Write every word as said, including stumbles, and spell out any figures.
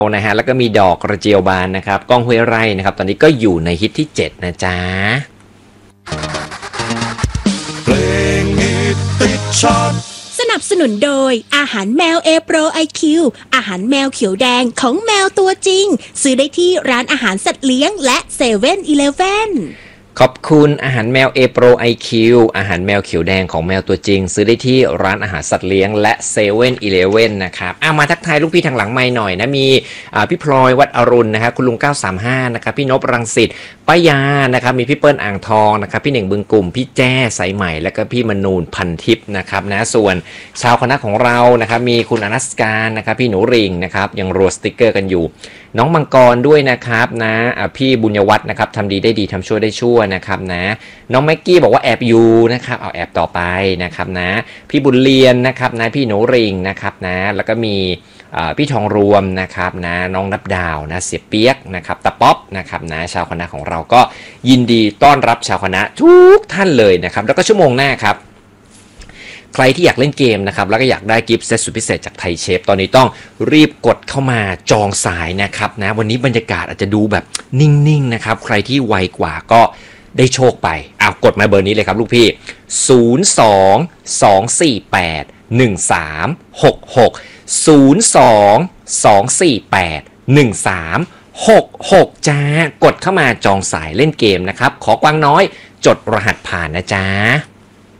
นะฮะแล้วก็มีดอกกระเจียวบานนะครับก้องห้วยไร่นะครับตอนนี้ก็อยู่ในฮิตที่เจ็ดนะจ๊ะเพลงฮิตติดชาร์ตสนับสนุนโดยอาหารแมว A Pro ไอ คิว อาหารแมวเขียวแดงของแมวตัวจริงซื้อได้ที่ร้านอาหารสัตว์เลี้ยงและเซเว่นอีเลฟเว่นขอบคุณอาหารแมว A Pro ไอ คิว อาหารแมวเขียวแดงของแมวตัวจริงซื้อได้ที่ร้านอาหารสัตว์เลี้ยงและเซเว่นอีเลฟเว่นนะครับอ่ะมาทักทายลูกพี่ทางหลังไมค์หน่อยนะมีอ่าพี่พลอยวัดอรุณนะครับคุณลุงเก้าสามห้านะครับพี่นพรังสิตป้ายานะครับมีพี่เปิ้ลอ่างทองนะครับพี่หนึ่งบึงกลุ่มพี่แจ้สายใหม่และก็พี่มนูนพันทิพย์นะครับนะส่วนชาวคณะของเรานะครับมีคุณอนัสการนะครับพี่หนูริงนะครับยังรัวสติกเกอร์กันอยู่น้องมังกรด้วยนะครับนะพี่บุญยวัฒน์นะครับทำดีได้ดีทำชั่วได้ชั่วนะครับนะน้องแม็กกี้บอกว่าแอบอยู่นะครับเอาแอบต่อไปนะครับนะพี่บุญเรียนนะครับนะพี่หนูริงนะครับนะแล้วก็มีพี่ทองรวมนะครับนะน้องนับดาวนะเสียเปียกนะครับตะป๊อปนะครับนะชาวคณะของเราก็ยินดีต้อนรับชาวคณะทุกท่านเลยนะครับแล้วก็ชั่วโมงหน้าครับใครที่อยากเล่นเกมนะครับแล้วก็อยากได้กิฟต์เซตสุดพิเศษจากไทยเชฟตอนนี้ต้องรีบกดเข้ามาจองสายนะครับนะวันนี้บรรยากาศอาจจะดูแบบนิ่งๆนะครับใครที่ไวกว่าก็ได้โชคไปเอากดมาเบอร์นี้เลยครับลูกพี่ศูนย์ สอง สอง สี่ แปด หนึ่ง สาม หก หก ศูนย์ สอง สอง สี่ แปด หนึ่ง สาม หก หกจ้ากดเข้ามาจองสายเล่นเกมนะครับขอกวางน้อยจดรหัสผ่านนะจ๊ะ